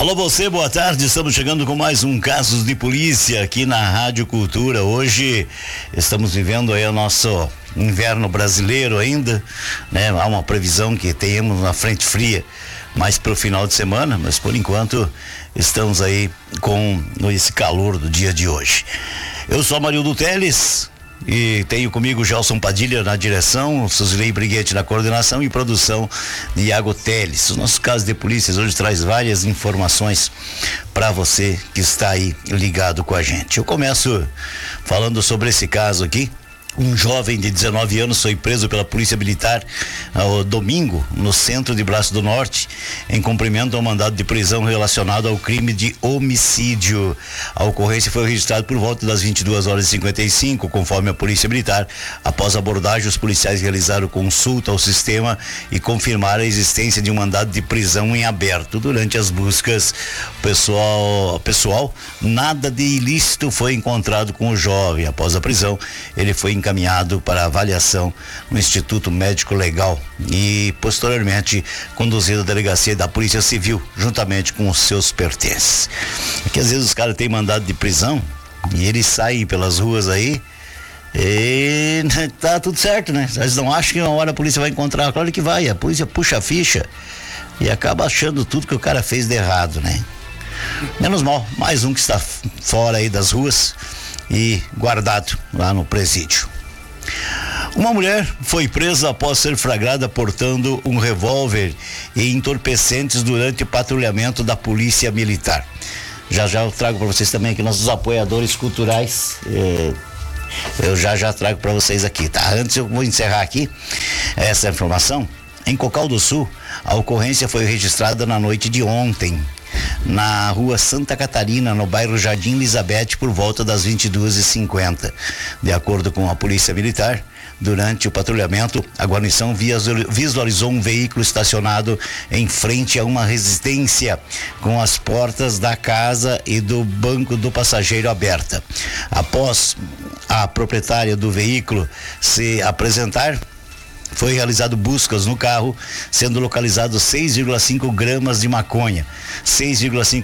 Alô você, boa tarde, estamos chegando com mais um Casos de Polícia aqui na Rádio Cultura. Hoje estamos vivendo aí o nosso inverno brasileiro ainda, né? Há uma previsão que tenhamos uma frente fria mais pro final de semana, mas por enquanto estamos aí com esse calor do dia de hoje. Eu sou Amarildo Teles e tenho comigo Gelson Padilha na direção, Suzilei Briguete na coordenação e produção de Iago Teles. Os nossos casos de polícia hoje traz várias informações para você que está aí ligado com a gente. Eu começo falando sobre esse caso aqui. Um jovem de 19 anos foi preso pela Polícia Militar ao domingo no centro de Braço do Norte em cumprimento ao mandado de prisão relacionado ao crime de homicídio. A ocorrência foi registrada por volta das 22h55, conforme a Polícia Militar. Após a abordagem, os policiais realizaram consulta ao sistema e confirmaram a existência de um mandado de prisão em aberto. Durante as buscas, pessoal, nada de ilícito foi encontrado com o jovem. Após a prisão, ele foi encaminhado para avaliação no Instituto Médico Legal e posteriormente conduzido à delegacia da Polícia Civil juntamente com os seus pertences. Porque às vezes os caras têm mandado de prisão e eles saem pelas ruas aí e tá tudo certo, né? Eles não acham que uma hora a polícia vai encontrar. Claro que vai, a polícia puxa a ficha e acaba achando tudo que o cara fez de errado, né? Menos mal, mais um que está fora aí das ruas e guardado lá no presídio. Uma mulher foi presa após ser flagrada portando um revólver e entorpecentes durante o patrulhamento da Polícia Militar. Já eu trago para vocês também aqui nossos apoiadores culturais. Eu já trago para vocês aqui, tá? Antes eu vou encerrar aqui essa informação. Em Cocal do Sul, a ocorrência foi registrada na noite de ontem, na rua Santa Catarina, no bairro Jardim Elizabeth, por volta das 22h50. De acordo com a Polícia Militar, durante o patrulhamento, a guarnição visualizou um veículo estacionado em frente a uma residência, com as portas da casa e do banco do passageiro aberta. Após a proprietária do veículo se apresentar, foi realizado buscas no carro, sendo localizados 6,5 gramas de maconha, 6,5